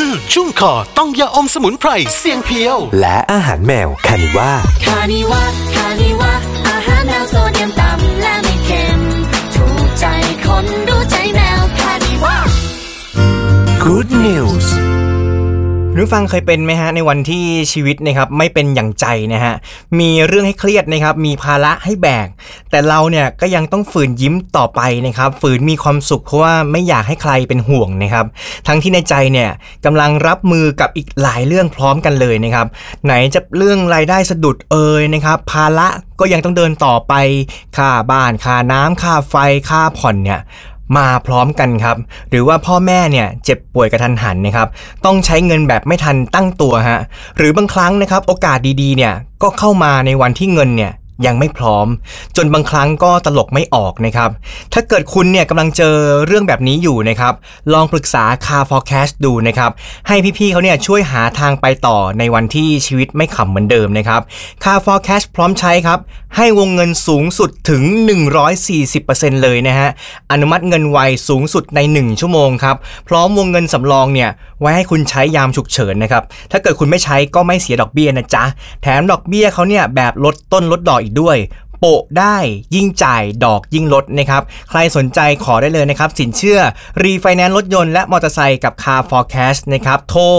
ชุ่มคอต้องยาอมสมุนไพรเสียงเพียวและอาหารแมวคานิว่าอาหารแมวโซเดียมต่ำและไม่เค็มถูกใจคนดูใจแมวคานิว่า Good News รู้ฟังเคยเป็นไหมฮะในวันที่ชีวิตนะครับไม่เป็นอย่างใจนะฮะมีเรื่องให้เครียดนะครับมีภาระให้แบกแต่เราเนี่ยก็ยังต้องฝืนยิ้มต่อไปนะครับฝืนมีความสุขเพราะว่าไม่อยากให้ใครเป็นห่วงนะครับทั้งที่ในใจเนี่ยกำลังรับมือกับอีกหลายเรื่องพร้อมกันเลยนะครับไหนจะเรื่องรายได้สะดุดนะครับภาระก็ยังต้องเดินต่อไปค่าบ้านค่าน้ำค่าไฟค่าผ่อนเนี่ยมาพร้อมกันครับหรือว่าพ่อแม่เนี่ยเจ็บป่วยกระทันหันนะครับต้องใช้เงินแบบไม่ทันตั้งตัวฮะหรือบางครั้งนะครับโอกาสดีๆเนี่ยก็เข้ามาในวันที่เงินเนี่ยยังไม่พร้อมจนบางครั้งก็ตลกไม่ออกนะครับถ้าเกิดคุณเนี่ยกำลังเจอเรื่องแบบนี้อยู่นะครับลองปรึกษา Car Forecast ดูนะครับให้พี่ๆเขาเนี่ยช่วยหาทางไปต่อในวันที่ชีวิตไม่ขำเหมือนเดิมนะครับ Car Forecast พร้อมใช้ครับให้วงเงินสูงสุดถึง 140% เลยนะฮะอนุมัติเงินไวสูงสุดใน1ชั่วโมงครับพร้อมวงเงินสำรองเนี่ยไว้ให้คุณใช้ยามฉุกเฉินนะครับถ้าเกิดคุณไม่ใช้ก็ไม่เสียดอกเบี้ยนะจ๊ะแถมดอกเบี้ยเขาเนี่ยแบบลดต้นลดดอกอีกด้วยโปะได้ยิ่งจ่ายดอกยิ่งลดนะครับใครสนใจขอได้เลยนะครับสินเชื่อรีไฟแนนซ์รถยนต์และมอเตอร์ไซค์กับ Car Forecast นะครับโทร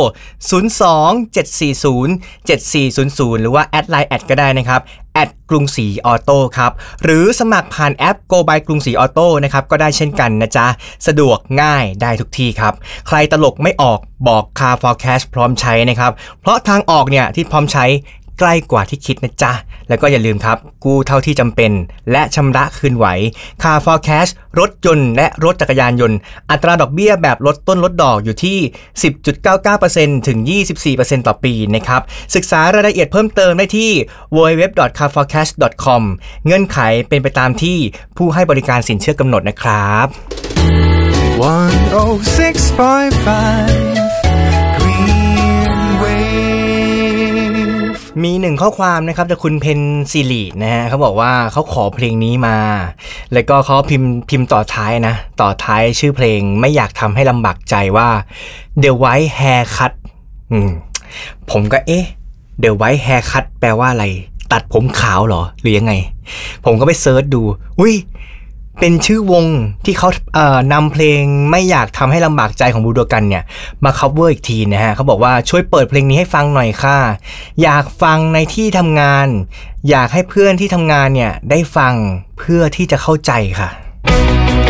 02-740-7400 หรือว่าแอดไลน์แอดก็ได้นะครับแอดกรุงศรีออโต้ครับหรือสมัครผ่านแอป Go by กรุงศรีออโต้นะครับก็ได้เช่นกันนะจ๊ะสะดวกง่ายได้ทุกที่ครับใครตลกไม่ออกบอก Car Forecast พร้อมใช้นะครับเพราะทางออกเนี่ยที่พร้อมใช้ใกล้กว่าที่คิดนะจ๊ะแล้วก็อย่าลืมครับกู้เท่าที่จำเป็นและชำระคืนไหว Car Forecast รถยนต์และรถจักรยานยนต์อัตราดอกเบี้ยแบบลดต้นลดดอกอยู่ที่ 10.99% ถึง 24% ต่อปีนะครับศึกษารายละเอียดเพิ่มเติมได้ที่ www.carforecast.com เงื่อนไขเป็นไปตามที่ผู้ให้บริการสินเชื่อกำหนดนะครับมีหนึ่งข้อความนะครับจากคุณเพนซิรินะฮะเขาบอกว่าเขาขอเพลงนี้มาแล้วก็เขาพิมพ์ต่อท้ายนะต่อท้ายชื่อเพลงไม่อยากทำให้ลำบากใจว่า The White Haircut ผมก็The White Haircut แปลว่าอะไรตัดผมขาวเหรอหรือยังไงผมก็ไปเซิร์ชดูอุ้ยเป็นชื่อวงที่เขานำเพลงไม่อยากทำให้ลำบากใจของบูโดกันเนี่ยมาคัฟเวอร์อีกทีนะฮะเขาบอกว่าช่วยเปิดเพลงนี้ให้ฟังหน่อยค่ะอยากฟังในที่ทำงานอยากให้เพื่อนที่ทำงานเนี่ยได้ฟังเพื่อที่จะเข้าใจค่ะ